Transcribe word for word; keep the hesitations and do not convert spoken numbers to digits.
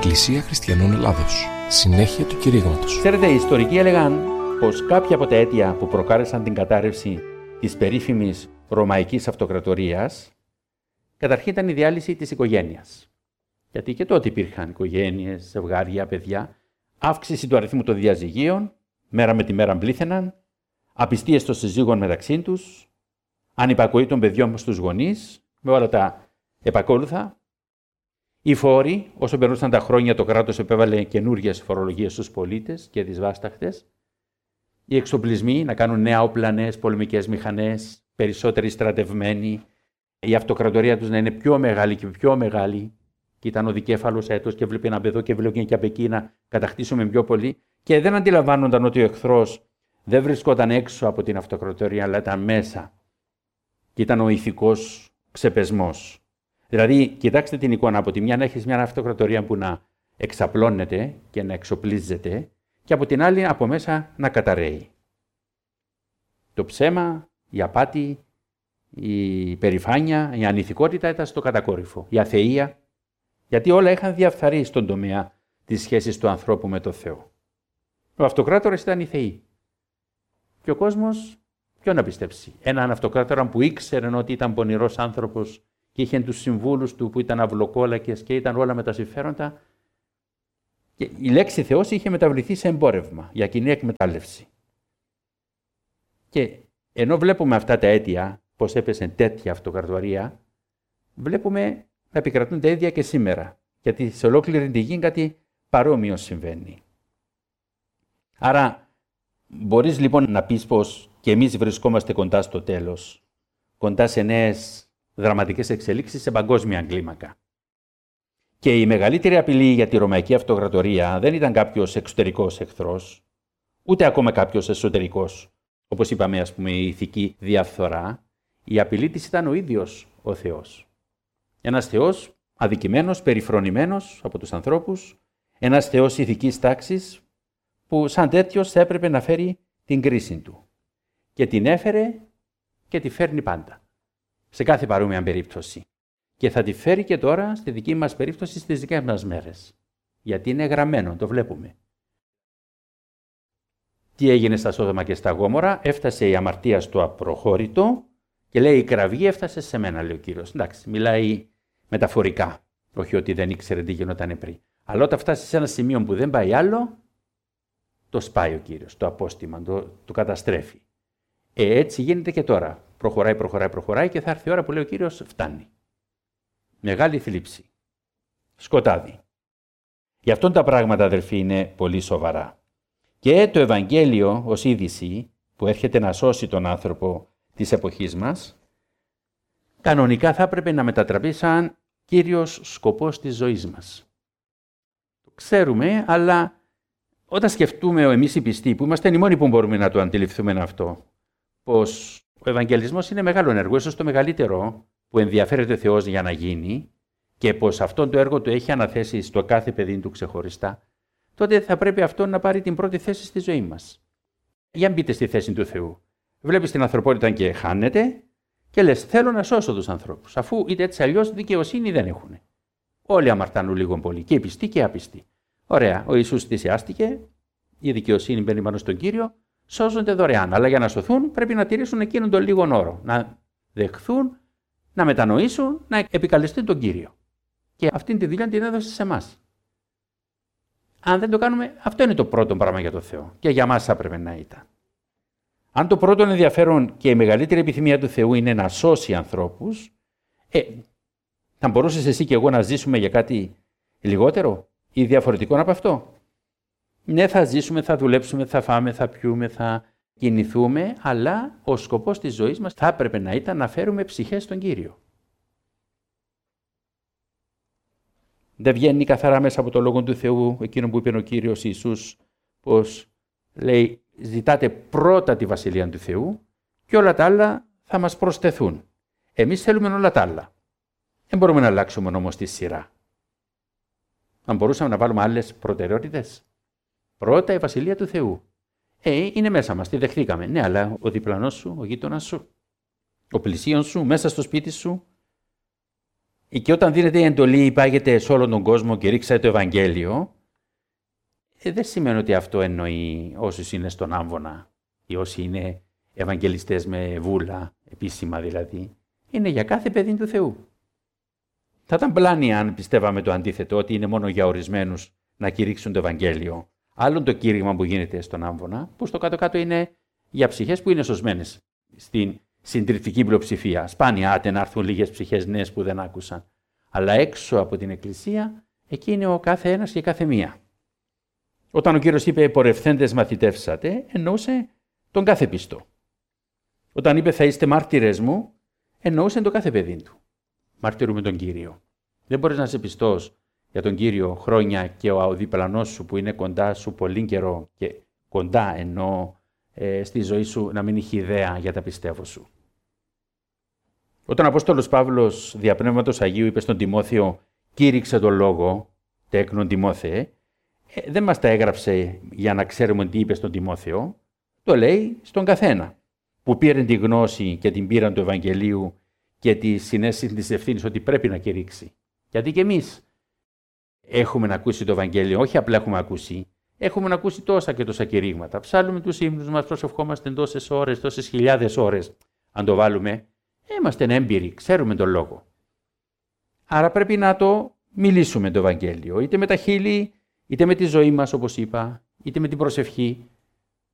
Εκκλησία Χριστιανών Ελλάδος. Συνέχεια του κηρύγματος. Ξέρετε, οι ιστορικοί έλεγαν πως κάποια από τα αίτια που προκάλεσαν την κατάρρευση της περίφημης Ρωμαϊκής Αυτοκρατορίας, καταρχήν ήταν η διάλυση της οικογένειας. Γιατί και τότε υπήρχαν οικογένειες, ζευγάρια, παιδιά, αύξηση του αριθμού των διαζυγίων, μέρα με τη μέρα πλήθαιναν, απιστίες των συζύγων μεταξύ τους, ανυπακοή των παιδιών στους γονείς, με όλα τα επακόλουθα. Οι φόροι, όσο περνούσαν τα χρόνια, το κράτος επέβαλε καινούργιες φορολογίες στους πολίτες και δυσβάσταχτες. Οι εξοπλισμοί να κάνουν νέα όπλα, νέες πολεμικές μηχανές, περισσότεροι στρατευμένοι, η αυτοκρατορία τους να είναι πιο μεγάλη και πιο μεγάλη. Και ήταν ο δικέφαλος έτος και βλέπει ένα παιδό και βλέπει και από εκεί να κατακτήσουμε πιο πολύ. Και δεν αντιλαμβάνονταν ότι ο εχθρός δεν βρισκόταν έξω από την αυτοκρατορία, αλλά ήταν μέσα. Και ήταν ο ηθικός ξεπεσμός. Δηλαδή, κοιτάξτε την εικόνα. Από τη μια να έχεις μια αυτοκρατορία που να εξαπλώνεται και να εξοπλίζεται, και από την άλλη από μέσα να καταραίει. Το ψέμα, η απάτη, η υπερηφάνεια, η ανηθικότητα ήταν στο κατακόρυφο. Η αθεία, γιατί όλα είχαν διαφθαρεί στον τομέα της σχέσης του ανθρώπου με τον Θεό. Ο αυτοκράτορας ήταν οι θεοί. Και ο κόσμος, ποιον να πιστέψει? Έναν αυτοκράτορα που ήξερε ότι ήταν πονηρός άνθρωπος και είχε τους συμβούλους του που ήταν αυλοκόλακες και ήταν όλα με τα συμφέροντα. Και η λέξη Θεός είχε μεταβληθεί σε εμπόρευμα για κοινή εκμετάλλευση. Και ενώ βλέπουμε αυτά τα αίτια, πως έπεσε τέτοια αυτοκρατορία, βλέπουμε να επικρατούν τα ίδια και σήμερα. Γιατί σε ολόκληρη τη γη κάτι παρόμοιο συμβαίνει. Άρα, μπορείς λοιπόν να πεις πως και εμείς βρισκόμαστε κοντά στο τέλος, κοντά σε νέες δραματικές εξελίξεις σε παγκόσμια κλίμακα. Και η μεγαλύτερη απειλή για τη Ρωμαϊκή Αυτοκρατορία δεν ήταν κάποιος εξωτερικός εχθρός, ούτε ακόμα κάποιος εσωτερικός, όπως είπαμε, ας πούμε, η ηθική διαφθορά. Η απειλή της ήταν ο ίδιος ο Θεός. Ένας Θεός αδικημένος, περιφρονημένος από τους ανθρώπους, ένας Θεός ηθικής τάξης, που σαν τέτοιος θα έπρεπε να φέρει την κρίση του. Και την έφερε και τη φέρνει πάντα. Σε κάθε παρόμοια περίπτωση. Και θα τη φέρει και τώρα στη δική μας περίπτωση στις δικές μας μέρες. Γιατί είναι γραμμένο, το βλέπουμε. Τι έγινε στα Σόδομα και στα Γόμορα? Έφτασε η αμαρτία στο απροχώρητο και λέει η κραυγή έφτασε σε μένα, λέει ο Κύριος. Εντάξει, μιλάει μεταφορικά. Όχι ότι δεν ήξερε τι γινόταν πριν. Αλλά όταν φτάσει σε ένα σημείο που δεν πάει άλλο, το σπάει ο Κύριος, το απόστημα, το, το καταστρέφει. Ε, έτσι γίνεται και τώρα. Προχωράει, προχωράει, προχωράει και θα έρθει η ώρα που λέει ο Κύριος φτάνει. Μεγάλη θλίψη. Σκοτάδι. Γι' αυτόν τα πράγματα, αδελφοί, είναι πολύ σοβαρά. Και το Ευαγγέλιο ως είδηση που έρχεται να σώσει τον άνθρωπο της εποχής μας, κανονικά θα έπρεπε να μετατραπεί σαν κύριος σκοπός της ζωής μας. Το ξέρουμε, αλλά όταν σκεφτούμε εμείς οι πιστοί, που είμαστε οι μόνοι που μπορούμε να το αντιληφθούμε αυτό, πως ο Ευαγγελισμός είναι μεγάλο έργο, ίσως το μεγαλύτερο που ενδιαφέρεται ο Θεός για να γίνει, και πως αυτό το έργο του έχει αναθέσει στο κάθε παιδί του ξεχωριστά, τότε θα πρέπει αυτό να πάρει την πρώτη θέση στη ζωή μας. Για μπείτε στη θέση του Θεού. Βλέπεις την ανθρωπότητα και χάνεται και λες θέλω να σώσω τους ανθρώπους, αφού είτε έτσι αλλιώς δικαιοσύνη δεν έχουν. Όλοι αμαρτάνουν λίγο πολύ, και οι πιστοί και οι άπιστοι. Ωραία, ο Ιησούς θυσιάστηκε, η δικαιοσύνη μπαίνει πάνω στον Κύριο, σώζονται δωρεάν. Αλλά για να σωθούν πρέπει να τηρήσουν εκείνον τον λίγον όρο. Να δεχθούν, να μετανοήσουν, να επικαλεστούν τον Κύριο. Και αυτή τη δουλειά την έδωσε σε εμάς. Αν δεν το κάνουμε, αυτό είναι το πρώτο πράγμα για τον Θεό. Και για μας θα έπρεπε να ήταν. Αν το πρώτο ενδιαφέρον και η μεγαλύτερη επιθυμία του Θεού είναι να σώσει ανθρώπους, ε, θα μπορούσες εσύ και εγώ να ζήσουμε για κάτι λιγότερο ή διαφορετικό από αυτό? Ναι, θα ζήσουμε, θα δουλέψουμε, θα φάμε, θα πιούμε, θα κινηθούμε, αλλά ο σκοπός της ζωής μας θα έπρεπε να ήταν να φέρουμε ψυχές στον Κύριο. Δεν βγαίνει καθαρά μέσα από το Λόγο του Θεού εκείνο που είπε ο Κύριος Ιησούς, πως λέει ζητάτε πρώτα τη Βασιλεία του Θεού και όλα τα άλλα θα μας προσθεθούν. Εμείς θέλουμε όλα τα άλλα. Δεν μπορούμε να αλλάξουμε όμως τη σειρά. Αν μπορούσαμε να βάλουμε άλλες προτεραιότητες. Πρώτα η Βασιλεία του Θεού. Ε, είναι μέσα μας, τη δεχτήκαμε. Ναι, αλλά ο διπλανός σου, ο γείτονας σου, ο πλησίον σου, μέσα στο σπίτι σου. Και όταν δίνεται η εντολή, υπάγεται σε όλον τον κόσμο και ρίξατε το Ευαγγέλιο, ε, δεν σημαίνει ότι αυτό εννοεί όσους είναι στον άμβονα ή όσοι είναι ευαγγελιστές με βούλα, επίσημα δηλαδή. Είναι για κάθε παιδί του Θεού. Θα ήταν πλάνη αν πιστεύαμε το αντίθετο, ότι είναι μόνο για ορισμένους να κηρύξουν το Ευαγγέλιο. Άλλον το κήρυγμα που γίνεται στον άμβονα, που στο κάτω-κάτω είναι για ψυχές που είναι σωσμένες στην συντριπτική πλειοψηφία. Σπάνια άτε να έρθουν λίγες ψυχές νέες που δεν άκουσαν. Αλλά έξω από την Εκκλησία, εκεί είναι ο κάθε ένας και κάθε μία. Όταν ο Κύριος είπε «πορευθέντες μαθητεύσατε», εννοούσε τον κάθε πιστό. Όταν είπε «θα είστε μάρτυρες μου», εννοούσε το κάθε παιδί του. Μαρτυρούμε τον Κύριο. Δεν μπορείς να είσαι πιστός για τον Κύριο χρόνια και ο διπλανός σου που είναι κοντά σου πολύ καιρό και κοντά ενώ ε, στη ζωή σου να μην έχει ιδέα για τα πιστεύω σου. Όταν ο Απόστολος Παύλος δια Πνεύματος Αγίου είπε στον Τιμόθεο «κήρυξε τον λόγο, τέκνον Τιμόθεε», ε, δεν μας τα έγραψε για να ξέρουμε τι είπε στον Τιμόθεο, το λέει στον καθένα που πήρε τη γνώση και την πήραν του Ευαγγελίου και τη συνέστηση της ευθύνης ότι πρέπει να κηρύξει. Γιατί και εμείς έχουμε να ακούσει το Ευαγγέλιο, όχι απλά έχουμε ακούσει, έχουμε να ακούσει τόσα και τόσα κηρύγματα. Ψάλουμε τους ύμνους μας, προσευχόμαστε τόσες ώρες, τόσες χιλιάδες ώρες. Αν το βάλουμε, είμαστε έμπειροι, ξέρουμε τον λόγο. Άρα πρέπει να το μιλήσουμε το Ευαγγέλιο, είτε με τα χείλη, είτε με τη ζωή μας όπως είπα, είτε με την προσευχή.